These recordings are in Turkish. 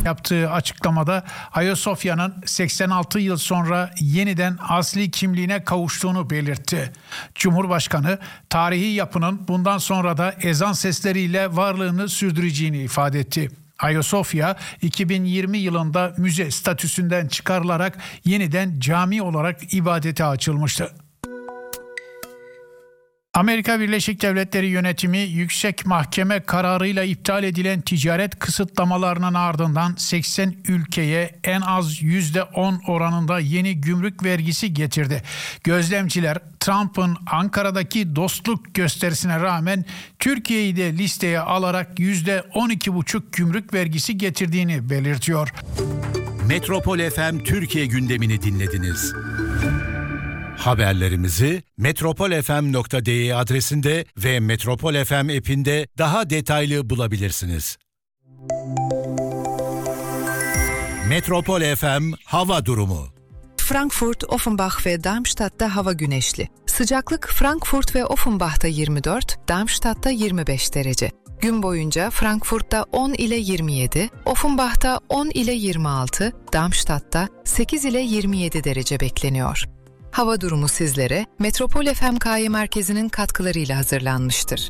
yaptığı açıklamada Ayasofya'nın 86 yıl sonra yeniden asli kimliğine kavuştuğunu belirtti. Cumhurbaşkanı tarihi yapının bundan sonra da ezan sesleriyle varlığını sürdüreceğini ifade etti. Ayasofya 2020 yılında müze statüsünden çıkarılarak yeniden cami olarak ibadete açılmıştı. Amerika Birleşik Devletleri yönetimi yüksek mahkeme kararıyla iptal edilen ticaret kısıtlamalarının ardından 80 ülkeye en az %10 oranında yeni gümrük vergisi getirdi. Gözlemciler Trump'ın Ankara'daki dostluk gösterisine rağmen Türkiye'yi de listeye alarak %12,5 gümrük vergisi getirdiğini belirtiyor. Metropol FM Türkiye gündemini dinlediniz. Haberlerimizi metropolfm.de adresinde ve Metropol FM app'inde daha detaylı bulabilirsiniz. Metropol FM hava durumu. Frankfurt, Offenbach ve Darmstadt'ta hava güneşli. Sıcaklık Frankfurt ve Offenbach'ta 24, Darmstadt'ta 25 derece. Gün boyunca Frankfurt'ta 10 ile 27, Offenbach'ta 10 ile 26, Darmstadt'ta 8 ile 27 derece bekleniyor. Hava durumu sizlere Metropol FM Merkezi'nin katkılarıyla hazırlanmıştır.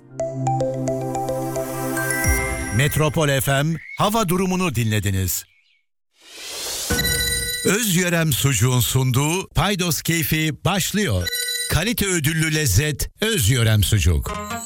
Metropol FM hava durumunu dinlediniz. Özyörem Sucuğun sunduğu Paydos Keyfi başlıyor. Kalite ödüllü lezzet Özyörem Sucuk.